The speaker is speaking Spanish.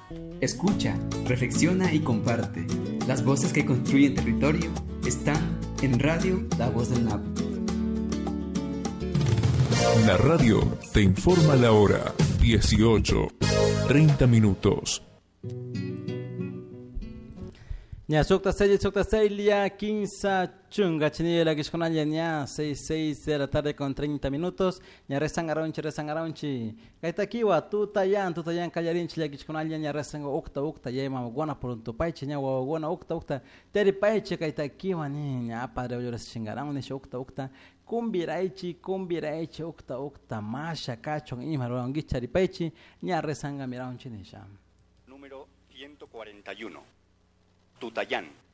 Escucha, reflexiona y comparte. Las voces que construyen territorio están en Radio La Voz del Napo. La radio te informa la hora 18:30. Nya sukta selia 15 chunga chinilla que con nya 6 de la tarde con 30 minutos. Nya resangaronchi. Kaita kiwa tutayan kallarin chilla que con nya resango ukta yema guana por tu paiche nya guana ukta teri paiche kaita kiwa nya padre yo resangarang ni ukta kumbiraichi ukta masha kachon imaro ngichari paiche nya resanga miraunchi nisha. Número 141. Tutayán.